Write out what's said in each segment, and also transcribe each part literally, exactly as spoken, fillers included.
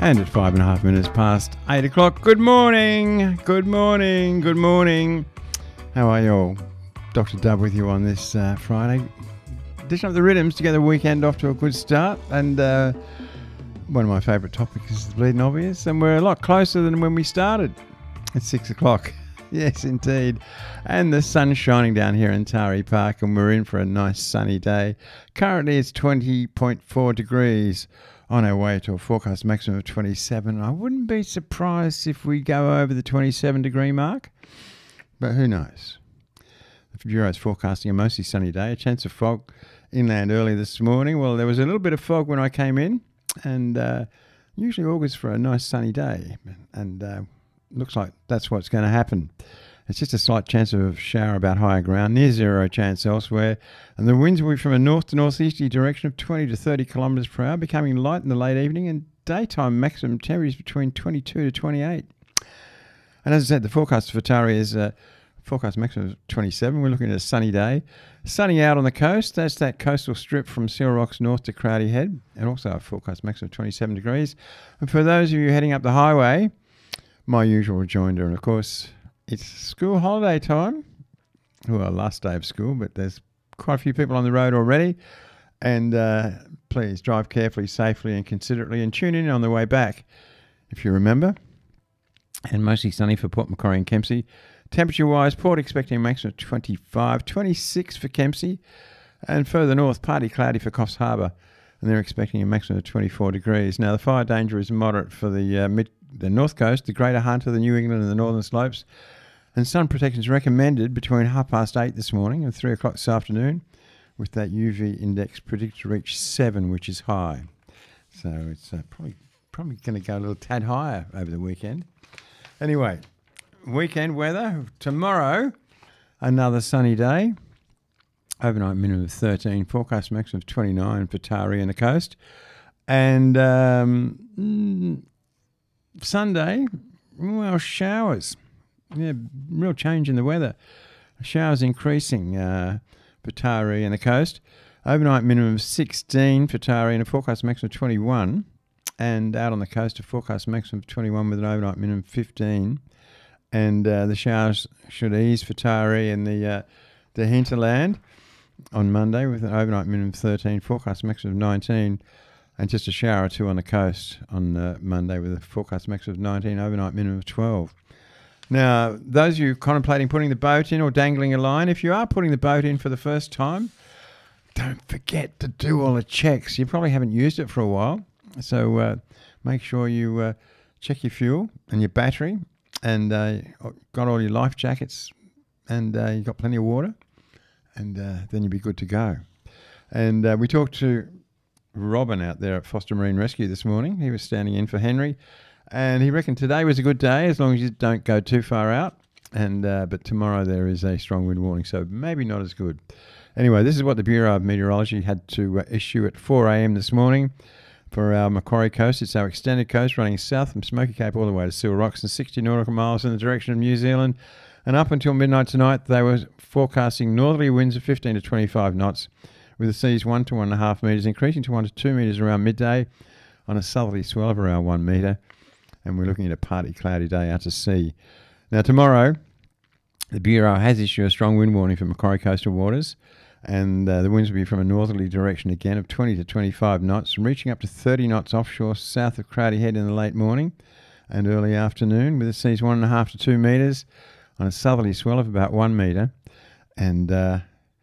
And at five and a half minutes past eight o'clock, good morning, good morning, good morning. How are you all? Doctor Dub with you on this uh, Friday. Dishing up the rhythms to get the weekend off to a good start. And uh, one of my favourite topics is the bleeding obvious. And we're a lot closer than when we started at six o'clock. Yes, indeed. And the sun's shining down here in Tari Park and we're in for a nice sunny day. Currently it's twenty point four degrees. On our way to a forecast maximum of twenty-seven. I wouldn't be surprised if we go over the twenty-seven degree mark, but who knows. The Bureau is forecasting a mostly sunny day, a chance of fog inland early this morning. Well, there was a little bit of fog when I came in, and uh, usually augurs for a nice sunny day, and uh, looks like that's what's going to happen. It's just a slight chance of a shower about higher ground, near zero chance elsewhere. And the winds will be from a north to northeasterly direction of twenty to thirty kilometres per hour, becoming light in the late evening and daytime maximum temperatures between twenty-two to twenty-eight. And as I said, the forecast for Tari is uh, forecast maximum of twenty-seven. We're looking at a sunny day. Sunny out on the coast. That's that coastal strip from Seal Rocks north to Crowdy Head. And also a forecast maximum of twenty-seven degrees. And for those of you heading up the highway, my usual rejoinder, and of course, it's school holiday time. Well, last day of school, but there's quite a few people on the road already. And uh, please drive carefully, safely and considerately and tune in on the way back, if you remember. And mostly sunny for Port Macquarie and Kempsey. Temperature-wise, Port expecting a maximum of twenty-five, twenty-six for Kempsey. And further north, partly cloudy for Coffs Harbour. And they're expecting a maximum of twenty-four degrees. Now, the fire danger is moderate for the uh, mid the north coast, the Greater Hunter, the New England and the Northern Slopes. And sun protection is recommended between half past eight this morning and three o'clock this afternoon, with that U V index predicted to reach seven, which is high. So it's uh, probably probably going to go a little tad higher over the weekend. Anyway, weekend weather. Tomorrow, another sunny day. Overnight minimum of thirteen. Forecast maximum of twenty-nine for Tari and the coast. And um, mm, Sunday, well, showers. Yeah, real change in the weather. Showers increasing uh, for Tari and the coast. Overnight minimum of sixteen for Tari and a forecast maximum of twenty-one. And out on the coast, a forecast maximum of twenty-one with an overnight minimum of fifteen. And uh, the showers should ease for Tari and the, uh, the hinterland on Monday with an overnight minimum of thirteen, forecast maximum of nineteen. And just a shower or two on the coast on uh, Monday with a forecast maximum of nineteen, overnight minimum of twelve. Now, those of you contemplating putting the boat in or dangling a line, if you are putting the boat in for the first time, don't forget to do all the checks. You probably haven't used it for a while. So uh, make sure you uh, check your fuel and your battery and uh, got all your life jackets and uh, you've got plenty of water. And uh, then you'll be good to go. And uh, we talked to Robin out there at Foster Marine Rescue this morning. He was standing in for Henry. And he reckoned today was a good day as long as you don't go too far out. And uh, but tomorrow there is a strong wind warning, so maybe not as good. Anyway, this is what the Bureau of Meteorology had to uh, issue at four a.m. this morning for our Macquarie coast. It's our extended coast running south from Smoky Cape all the way to Seal Rocks and sixty nautical miles in the direction of New Zealand. And up until midnight tonight, they were forecasting northerly winds of fifteen to twenty-five knots, with the seas one to one and a half metres, increasing to one to two metres around midday on a southerly swell of around one metre. And we're looking at a partly cloudy day out to sea. Now, tomorrow, the Bureau has issued a strong wind warning for Macquarie coastal waters, and uh, the winds will be from a northerly direction again of twenty to twenty-five knots, reaching up to thirty knots offshore south of Crowdy Head in the late morning and early afternoon, with the seas one and a half to two metres on a southerly swell of about one metre, and uh,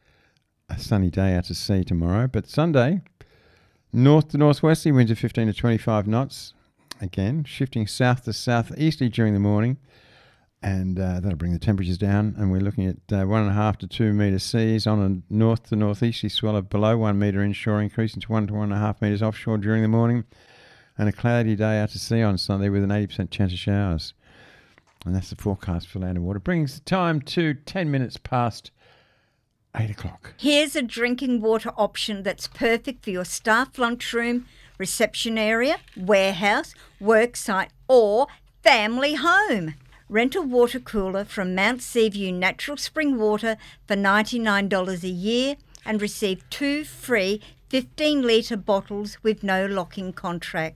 a sunny day out to sea tomorrow. But Sunday, north to northwesterly winds of fifteen to twenty-five knots. Again, shifting south to southeasterly during the morning, and uh, that'll bring the temperatures down. And we're looking at uh, one and a half to two metre seas on a north to northeasterly swell of below one metre inshore, increasing to one to one and a half metres offshore during the morning, and a cloudy day out to sea on Sunday with an eighty percent chance of showers. And that's the forecast for land and water. Brings the time to ten minutes past eight o'clock. Here's a drinking water option that's perfect for your staff lunchroom, reception area, warehouse, worksite or family home. Rent a water cooler from Mount Seaview Natural Spring Water for ninety-nine dollars a year and receive two free fifteen litre bottles with no lock-in contract.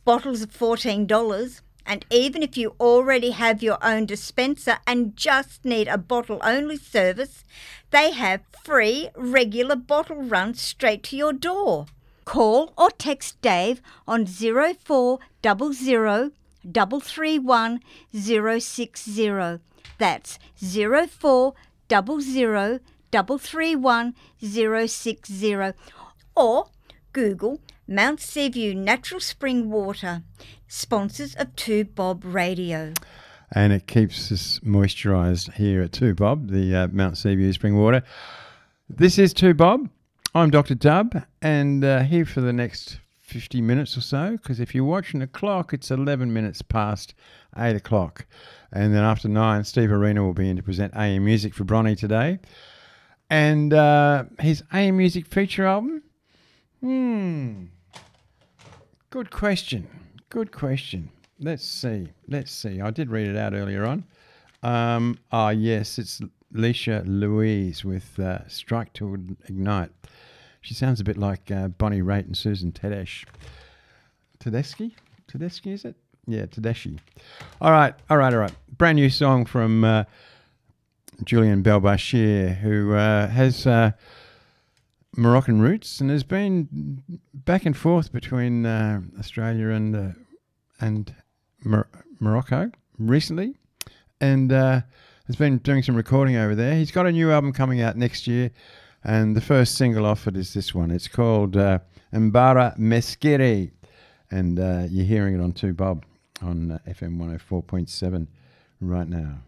bottles of fourteen dollars. And even if you already have your own dispenser and just need a bottle-only service, they have free regular bottle runs straight to your door. Call or text Dave on zero four zero zero, three three one, zero six zero. That's zero four zero zero, three three one, zero six zero. Or Google Mount Seaview Natural Spring Water, sponsors of two Bob Radio. And it keeps us moisturised here at two Bob, the uh, Mount Seaview Spring Water. This is two Bob. I'm Doctor Dub, and uh, here for the next fifty minutes or so, because if you're watching the clock, it's eleven minutes past eight o'clock. And then after nine, Steve Arena will be in to present A M Music for Bronny today. And uh, his A M Music feature album? Hmm. Good question. Good question. Let's see. Let's see. I did read it out earlier on. Um, ah, yes, it's Leisha Louise with uh, Strike to Ignite. She sounds a bit like uh, Bonnie Raitt and Susan Tedeschi. Tedeschi? Tedeschi, is it? Yeah, Tedeschi. All right, all right, all right. Brand new song from uh, Julian Belbashir, who uh, has uh, Moroccan roots and has been back and forth between uh, Australia and uh, and Mor- Morocco recently, and uh, has been doing some recording over there. He's got a new album coming out next year, and the first single off it is this one. It's called uh, Mbara Meskere, and uh, you're hearing it on two Bob on uh, F M one oh four point seven right now.